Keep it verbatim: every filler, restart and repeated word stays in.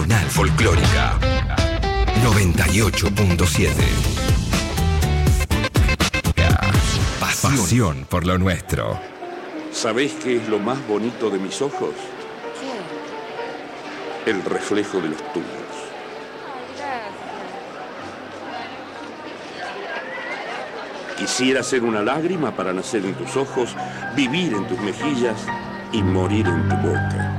Nacional Folclórica noventa y ocho punto siete. Pasión. Pasión por lo nuestro. ¿Sabéis qué es lo más bonito de mis ojos? ¿Qué? El reflejo de los tuyos. Quisiera ser una lágrima para nacer en tus ojos, vivir en tus mejillas y morir en tu boca.